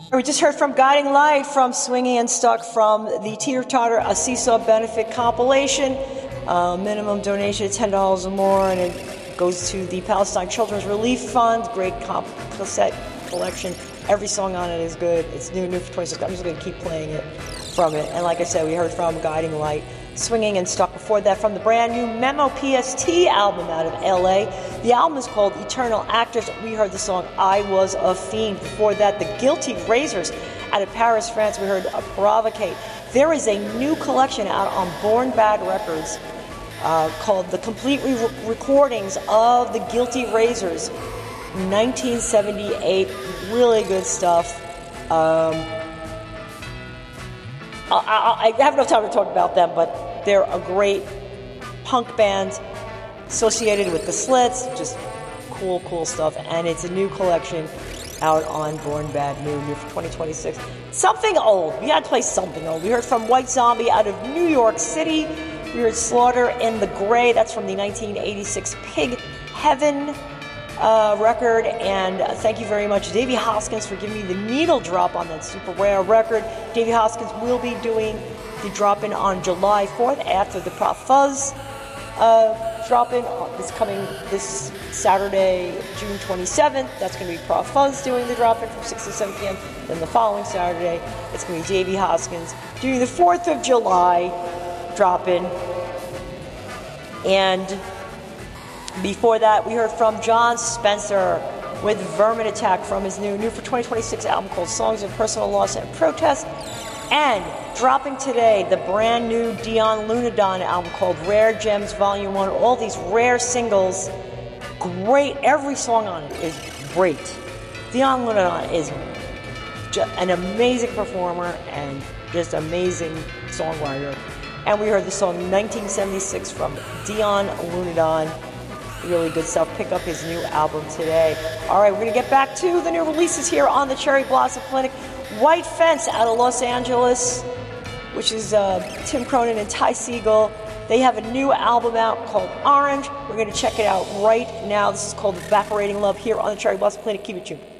We just heard from Guiding Light from Swinging and Stuck from the Teeter Totter A Seesaw Benefit compilation. Minimum donation is $10 or more, and it goes to the Palestine Children's Relief Fund. Great cassette collection. Every song on it is good. It's new for 26. I'm just going to keep playing it from it. And like I said, we heard from Guiding Light, Swinging and Stuck. Before that, from the brand new Memo PST album out of LA. The album is called Eternal Actors. We heard the song I Was a Fiend. Before that, the Guilty Razors out of Paris, France. We heard Provocate. There is a new collection out on Born Bad Records called The Complete Recordings of the Guilty Razors, 1978. Really good stuff. I have no time to talk about them, but they're a great punk band associated with the Slits. Just cool stuff. And it's a new collection out on Born Bad, new for 2026. Something old. We had to play something old. We heard from White Zombie out of New York City. We heard Slaughter in the Gray. That's from the 1986 Pig Heaven record. And thank you very much, Davey Hoskins, for giving me the needle drop on that super rare record. Davey Hoskins will be doing the drop-in on July 4th after the Prof Fuzz drop-in. This Saturday, June 27th. That's going to be Prof Fuzz doing the drop-in from 6 to 7 p.m. Then the following Saturday, it's going to be Davey Hoskins doing the 4th of July drop-in. And before that, we heard from John Spencer with Vermin Attack from his new for 2026 album called Songs of Personal Loss and Protest. And dropping today, the brand new Dion Lunadon album called Rare Gems Volume 1. All these rare singles, great. Every song on it is great. Dion Lunadon is an amazing performer and just amazing songwriter. And we heard the song 1976 from Dion Lunadon. Really good stuff. Pick up his new album today. All right, we're going to get back to the new releases here on the Cherry Blossom Clinic. White Fence out of Los Angeles, which is Tim Cronin and Ty Segall. They have a new album out called Orange. We're going to check it out right now. This is called Evaporating Love here on the Cherry Blossom Clinic. Keep it tuned.